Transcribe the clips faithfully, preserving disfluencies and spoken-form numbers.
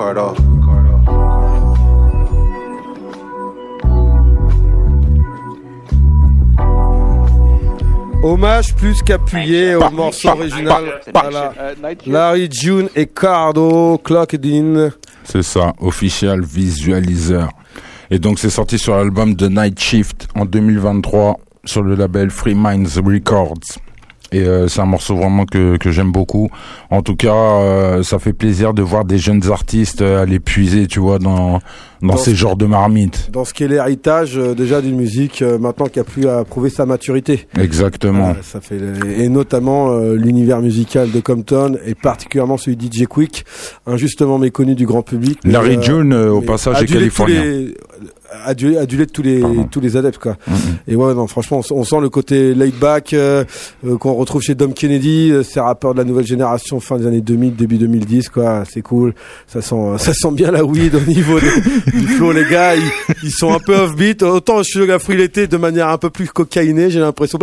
Cardo. Hommage plus qu'appuyé au morceau original. Voilà. Larry June et Cardo, Clocked In. C'est ça, Official Visualizer. Et donc c'est sorti sur l'album The Night Shift en deux mille vingt-trois sur le label Free Minds Records. Et euh, c'est un morceau vraiment que que j'aime beaucoup. En tout cas, euh, ça fait plaisir de voir des jeunes artistes euh, aller puiser, tu vois, dans dans, dans ces ce, genres de marmites. Dans ce qui est l'héritage euh, déjà d'une musique euh, maintenant qui a plus à prouver sa maturité. Exactement. Euh, ça fait et notamment euh, l'univers musical de Compton et particulièrement celui de D J Quick, injustement méconnu du grand public. Larry euh, June euh, au passage est californien. Les, adulé, adulé de tous les Pardon. tous les adeptes quoi. Mm-hmm. Et ouais non franchement on, on sent le côté laid back euh, euh, qu'on retrouve chez Dom Kennedy, euh, ces rappeurs de la nouvelle génération fin des années deux mille, début deux mille dix quoi, c'est cool. Ça sent ça sent bien la weed au niveau des, du flow, les gars, ils, ils sont un peu offbeat. Autant je suis Free l'été de manière un peu plus cocaïnée, j'ai l'impression.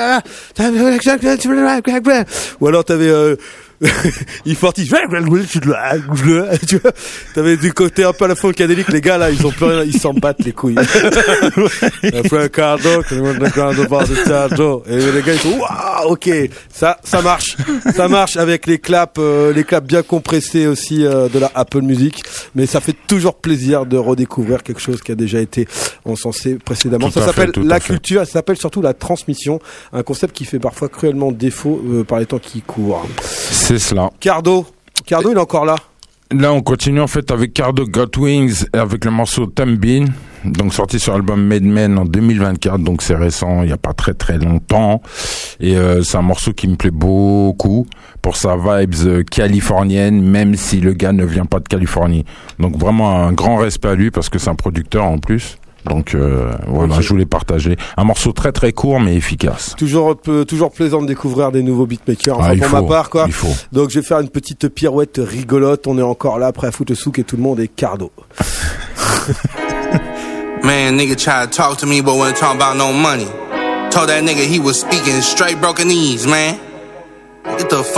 Ou alors t'avais euh, il fortifie, tu vois, t'avais du côté un peu à la funkadélique, les gars là, ils ont plus rien, ils s'en battent les couilles. Après un cardo, et les gars ils sont waouh, ok, ça, ça marche, ça marche avec les claps, euh, les claps bien compressés aussi euh, de la Apple Music, mais ça fait toujours plaisir de redécouvrir quelque chose qui a déjà été encensé précédemment. Tout ça s'appelle fait, la culture, ça s'appelle surtout la transmission, un concept qui fait parfois cruellement défaut euh, par les temps qui courent. C'est cela. Cardo, Cardo il est encore là. Là on continue en fait avec Cardo Got Wings avec le morceau Tambin, donc sorti sur l'album Made Men en deux mille vingt-quatre, donc c'est récent, il n'y a pas très très longtemps, et euh, c'est un morceau qui me plaît beaucoup pour sa vibes euh, californienne, même si le gars ne vient pas de Californie, donc vraiment un grand respect à lui parce que c'est un producteur en plus. Donc euh, voilà, okay. Je voulais partager un morceau très très court mais efficace. Toujours peu, toujours plaisant de découvrir des nouveaux beatmakers. Enfin, ah, pour faut, ma part quoi. Il faut. Donc je vais faire une petite pirouette rigolote. On est encore là, prêt à foutre le souk et tout le monde est Cardo. Man, nigga tried to talk to me but wasn't talking about no money. Told that nigga he was speaking straight broken knees, man. Get the